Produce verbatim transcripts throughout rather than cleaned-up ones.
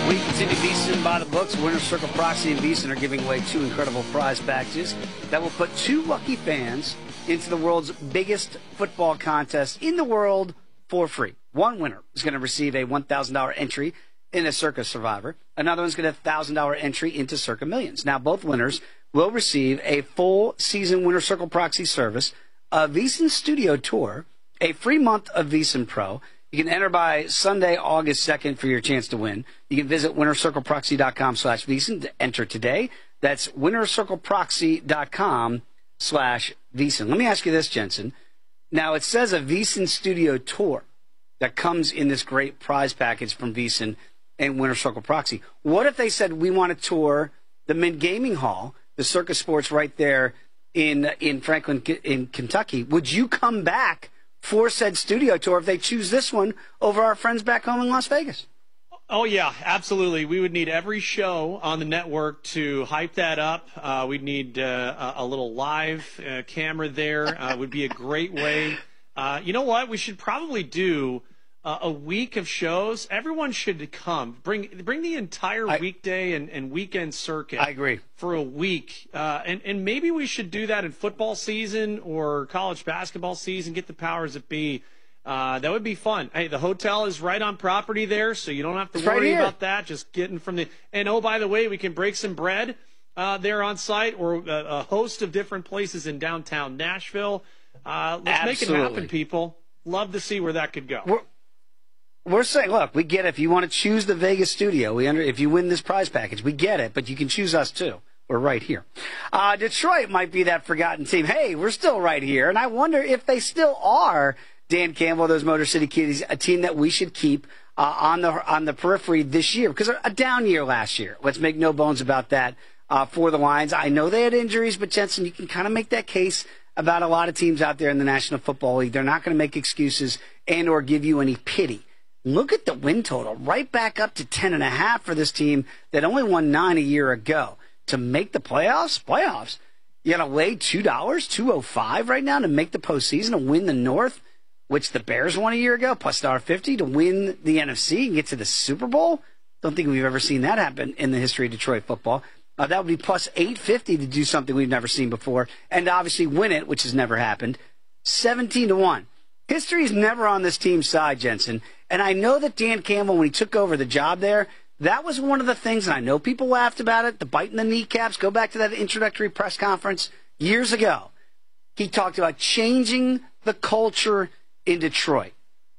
We continue VSiN by the books. Winner's Circle Proxy and VSiN are giving away two incredible prize packages that will put two lucky fans into the world's biggest football contest in the world for free. One winner is going to receive a one thousand dollars entry in a Circa Survivor. Another one's going to have a one thousand dollars entry into Circa Millions. Now, both winners will receive a full season Winner's Circle Proxy service, a VSiN Studio Tour, a free month of VSiN Pro. You can enter by Sunday, August second for your chance to win. You can visit winnercircleproxy.com slash VSiN to enter today. That's winnercircleproxy.com slash VSiN. Let me ask you this, Jensen. Now, it says a VSiN Studio Tour that comes in this great prize package from VSiN and Winner's Circle Proxy. What if they said, we want to tour the Mint Gaming Hall, the Circa Sports right there in in Franklin, in Kentucky? Would you come back for said studio tour if they choose this one over our friends back home in Las Vegas? Oh, yeah, absolutely. We would need every show on the network to hype that up. Uh, we'd need uh, a little live uh, camera there. Uh, would be a great way. Uh, you know what? We should probably do uh, a week of shows. Everyone should come. Bring bring the entire I, weekday and, and weekend circuit. I agree. For a week. Uh, and, and maybe we should do that in football season or college basketball season, get the powers that be. Uh, that would be fun. Hey, the hotel is right on property there, so you don't have to it's worry right about that. Just getting from the – and, oh, by the way, we can break some bread uh, there on site, or a, a host of different places in downtown Nashville. Uh, let's Absolutely. make it happen, people. Love to see where that could go. We're, we're saying, look, we get it. If you want to choose the Vegas studio, we under, if you win this prize package, we get it, but you can choose us too. We're right here. Uh, Detroit might be that forgotten team. Hey, we're still right here, and I wonder if they still are – Dan Campbell, those Motor City Kitties, a team that we should keep uh, on the on the periphery this year, because a down year last year. Let's make no bones about that uh, for the Lions. I know they had injuries, but Jensen, you can kind of make that case about a lot of teams out there in the National Football League. They're not going to make excuses and or give you any pity. Look at the win total, right back up to ten and a half for this team that only won nine a year ago. To make the playoffs, playoffs, you got to lay two dollars, two oh five right now to make the postseason and win the North, which the Bears won a year ago, plus one fifty to win the N F C and get to the Super Bowl. Don't think we've ever seen that happen in the history of Detroit football. Uh, that would be plus eight fifty to do something we've never seen before, and obviously win it, which has never happened. seventeen to one. History is never on this team's side, Jensen. And I know that Dan Campbell, when he took over the job there, that was one of the things, and I know people laughed about it, the bite in the kneecaps. Go back to that introductory press conference years ago. He talked about changing the culture in Detroit.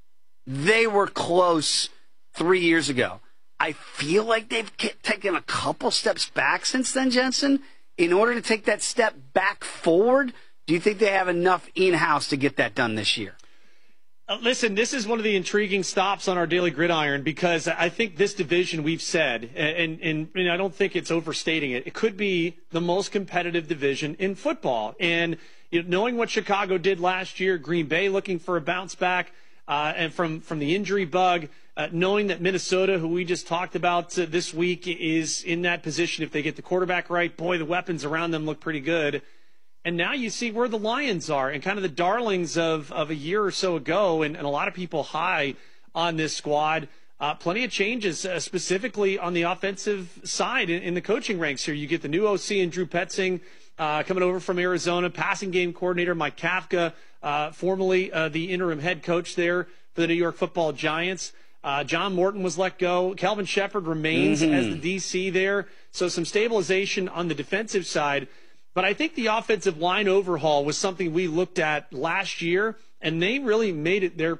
They were close three years ago. I feel like they've taken a couple steps back since then, Jensen. In order to take that step back forward, do you think they have enough in-house to get that done this year? Uh, listen, this is one of the intriguing stops on our Daily Gridiron, because I think this division, we've said, and, and, and I don't think it's overstating it, it could be the most competitive division in football. And you know, knowing what Chicago did last year, Green Bay looking for a bounce back, uh, and from, from the injury bug, uh, knowing that Minnesota, who we just talked about uh, this week, is in that position if they get the quarterback right. Boy, the weapons around them look pretty good. And now you see where the Lions are, and kind of the darlings of, of a year or so ago, and, and a lot of people high on this squad. Uh, plenty of changes, uh, specifically on the offensive side in, in the coaching ranks here. You get the new O C and Drew Petzing uh, coming over from Arizona, passing game coordinator Mike Kafka, uh, formerly uh, the interim head coach there for the New York Football Giants. Uh, John Morton was let go. Kelvin Shepard remains mm-hmm. as the D C there. So some stabilization on the defensive side. But I think the offensive line overhaul was something we looked at last year, and they really made it their